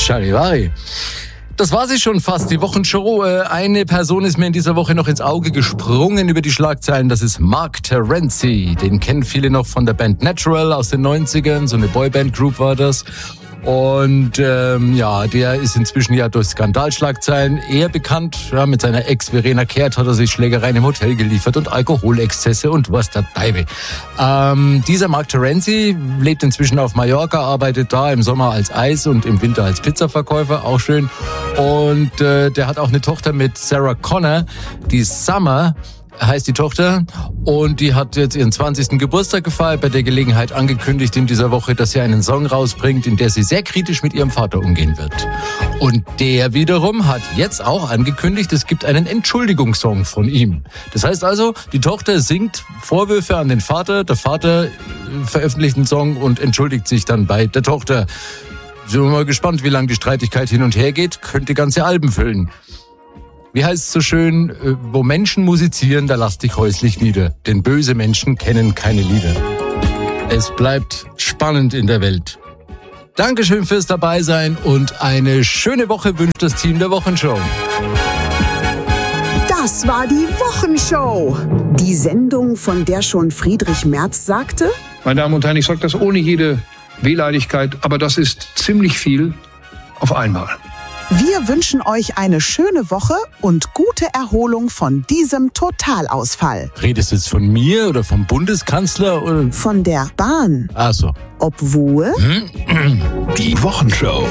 Charivari. Das war sie schon fast, die Wochenshow. Eine Person ist mir in dieser Woche noch ins Auge gesprungen über die Schlagzeilen. Das ist Mark Terenzi. Den kennen viele noch von der Band Natural aus den 90ern. So eine Boyband-Group war das. Und der ist inzwischen ja durch Skandalschlagzeilen eher bekannt. Ja, mit seiner Ex Verena Kehrt hat er sich Schlägereien im Hotel geliefert und Alkoholexzesse und was der Teufel. Dieser Mark Terenzi lebt inzwischen auf Mallorca, arbeitet da im Sommer als Eis- und im Winter als Pizzaverkäufer, auch schön. Und der hat auch eine Tochter mit Sarah Connor, die Summer heißt die Tochter, und die hat jetzt ihren 20. Geburtstag gefeiert, bei der Gelegenheit angekündigt in dieser Woche, dass sie einen Song rausbringt, in der sie sehr kritisch mit ihrem Vater umgehen wird. Und der wiederum hat jetzt auch angekündigt, es gibt einen Entschuldigungssong von ihm. Das heißt also, die Tochter singt Vorwürfe an den Vater, der Vater veröffentlicht einen Song und entschuldigt sich dann bei der Tochter. Sind wir mal gespannt, wie lange die Streitigkeit hin und her geht, könnte ganze Alben füllen. Wie heißt es so schön, wo Menschen musizieren, da lass dich häuslich nieder. Denn böse Menschen kennen keine Lieder. Es bleibt spannend in der Welt. Dankeschön fürs Dabeisein und eine schöne Woche wünscht das Team der Wochenshow. Das war die Wochenshow. Die Sendung, von der schon Friedrich Merz sagte: Meine Damen und Herren, ich sage das ohne jede Wehleidigkeit, aber das ist ziemlich viel auf einmal. Wir wünschen euch eine schöne Woche und gute Erholung von diesem Totalausfall. Redest du jetzt von mir oder vom Bundeskanzler? Oder? Von der Bahn. Ach so. Obwohl... Die Wochenshow.